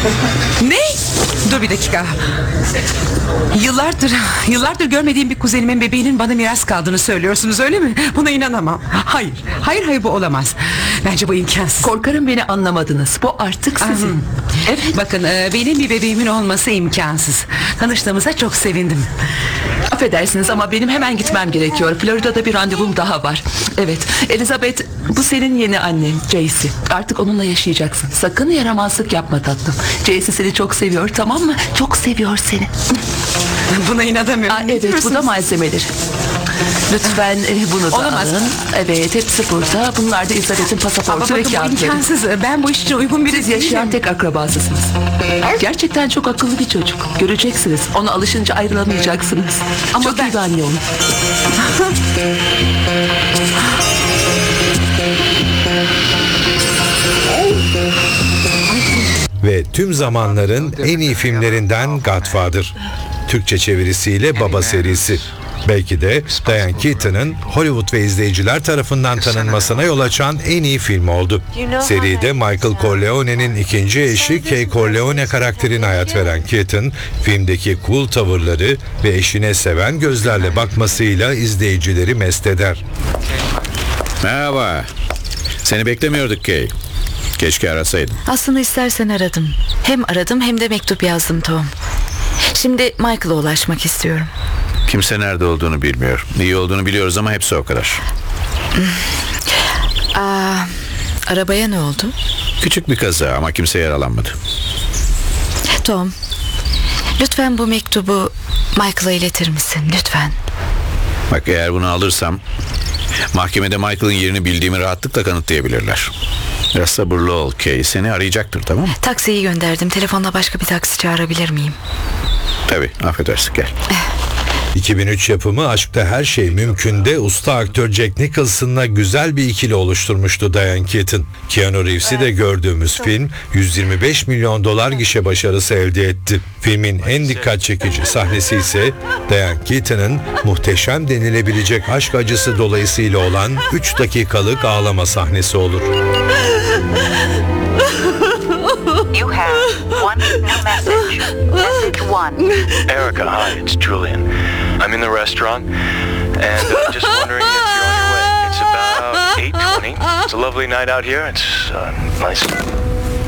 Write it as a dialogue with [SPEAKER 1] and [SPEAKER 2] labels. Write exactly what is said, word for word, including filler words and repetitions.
[SPEAKER 1] Ne? Dur bir dakika. Yıllardır, yıllardır görmediğim bir kuzenimin bebeğinin bana miras kaldığını söylüyorsunuz, öyle mi? Buna inanamam. Hayır, hayır, hayır, bu olamaz. Bence bu imkansız.
[SPEAKER 2] Korkarım beni anlamadınız. Bu artık sizin.
[SPEAKER 1] Ahım.
[SPEAKER 2] Evet.
[SPEAKER 1] Bakın, e, benim bir bebeğimin olması imkansız. Tanıştığımıza çok sevindim.
[SPEAKER 2] Affedersiniz ama benim hemen gitmem gerekiyor. Florida'da bir randevum daha var. Evet, Elizabeth, bu senin yeni annen Jaycee. Artık onunla yaşayacaksın. Sakın yaramazlık yapma tatlım. Jaycee seni çok seviyor, tamam mı? Çok seviyor seni.
[SPEAKER 1] Buna inanamıyorum.
[SPEAKER 2] Aa,
[SPEAKER 1] Ne
[SPEAKER 2] evet, bu da
[SPEAKER 1] diyorsunuz?
[SPEAKER 2] malzemeleri. Lütfen e, bunu da
[SPEAKER 1] Olamaz.
[SPEAKER 2] alın. Evet, hepsi burada. Bunlar da Elizabeth'in
[SPEAKER 1] Ama
[SPEAKER 2] pasaportu
[SPEAKER 1] bakın,
[SPEAKER 2] ve
[SPEAKER 1] bu
[SPEAKER 2] kağıtları.
[SPEAKER 1] imkansız. Ben bu iş için uygun biri
[SPEAKER 2] Siz yaşayan
[SPEAKER 1] değilim.
[SPEAKER 2] tek akrabasısınız. Gerçekten çok akıllı bir çocuk. Göreceksiniz. Ona alışınca ayrılamayacaksınız. Ama
[SPEAKER 1] Çok ben-
[SPEAKER 2] güvenli olun.
[SPEAKER 3] Ve tüm zamanların en iyi filmlerinden Godfather. Türkçe çevirisiyle Baba serisi. Belki de Diane Keaton'ın Hollywood ve izleyiciler tarafından tanınmasına yol açan en iyi film oldu. Seride Michael Corleone'nin ikinci eşi Kay Corleone karakterine hayat veren Keaton, filmdeki cool tavırları ve eşine seven gözlerle bakmasıyla izleyicileri mest eder.
[SPEAKER 4] Merhaba. Seni beklemiyorduk Kay. Keşke arasaydın.
[SPEAKER 5] Aslında istersen aradım. Hem aradım hem de mektup yazdım Tom. Şimdi Michael'a ulaşmak istiyorum.
[SPEAKER 4] Kimse nerede olduğunu bilmiyor. İyi olduğunu biliyoruz ama hepsi o kadar.
[SPEAKER 5] Aa, arabaya ne oldu?
[SPEAKER 4] Küçük bir kaza ama kimse yaralanmadı.
[SPEAKER 5] Tom, lütfen bu mektubu Michael'a iletir misin? Lütfen.
[SPEAKER 4] Bak, eğer bunu alırsam mahkemede Michael'ın yerini bildiğimi rahatlıkla kanıtlayabilirler. Biraz sabırlı ol Kay. Seni arayacaktır, tamam mı?
[SPEAKER 5] Taksiyi gönderdim. Telefonla başka bir taksi çağırabilir miyim?
[SPEAKER 4] Tabii, affedersin, gel.
[SPEAKER 3] iki bin üç yapımı Aşkta Her Şey Mümkün'de usta aktör Jack Nicholson'la güzel bir ikili oluşturmuştu Diane Keaton. Keanu Reeves'i de gördüğümüz film yüz yirmi beş milyon dolar gişe başarısı elde etti. Filmin en dikkat çekici sahnesi ise Diane Keaton'ın muhteşem denilebilecek aşk acısı dolayısıyla olan üç dakikalık ağlama sahnesi olur.
[SPEAKER 6] You have one new message. Message one.
[SPEAKER 7] Erica, hi, it's Julian. I'm in the restaurant, and uh, just wondering if you're on your way. It's about eight twenty. It's a lovely night out here. It's uh, nice.